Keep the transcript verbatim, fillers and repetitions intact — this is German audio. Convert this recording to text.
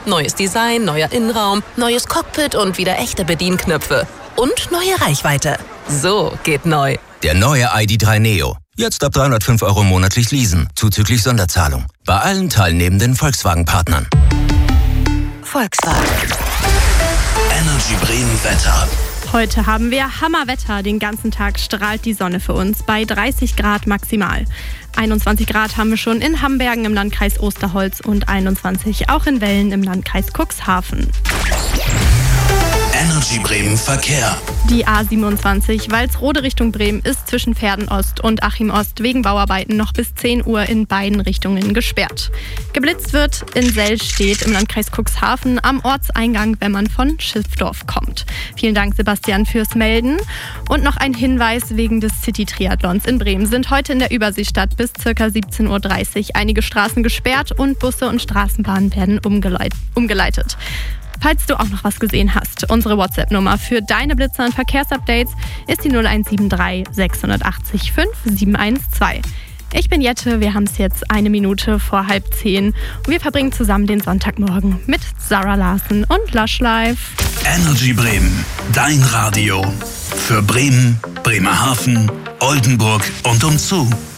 Neues Design, neuer Innenraum, neues Cockpit und wieder echte Bedienknöpfe. Und neue Reichweite. So geht neu. Der neue I D drei Neo. Jetzt ab dreihundertfünf Euro monatlich leasen, zuzüglich Sonderzahlung. Bei allen teilnehmenden Volkswagen-Partnern. Volkswagen. Energy Bremen Wetter. Heute haben wir Hammerwetter. Den ganzen Tag strahlt die Sonne für uns bei dreißig Grad maximal. einundzwanzig Grad haben wir schon in Hambergen im Landkreis Osterholz und einundzwanzig auch in Wellen im Landkreis Cuxhaven. Energy Bremen Verkehr. Die A siebenundzwanzig Walsrode Richtung Bremen ist zwischen Pferden-Ost und Achim-Ost wegen Bauarbeiten noch bis zehn Uhr in beiden Richtungen gesperrt. Geblitzt wird in Sellstedt im Landkreis Cuxhaven am Ortseingang, wenn man von Schiffdorf kommt. Vielen Dank, Sebastian, fürs Melden. Und noch ein Hinweis wegen des City-Triathlons in Bremen sind heute in der Überseestadt bis ca. siebzehn Uhr dreißig einige Straßen gesperrt und Busse und Straßenbahnen werden umgeleit- umgeleitet. Falls du auch noch was gesehen hast, unsere WhatsApp-Nummer für deine Blitzer- und Verkehrsupdates ist die null eins sieben drei sechs acht fünf sieben eins zwei. Ich bin Jette, wir haben es jetzt eine Minute vor halb zehn und wir verbringen zusammen den Sonntagmorgen mit Sarah Larsen und Lush Life. Energy Bremen, dein Radio. Für Bremen, Bremerhaven, Oldenburg und umzu.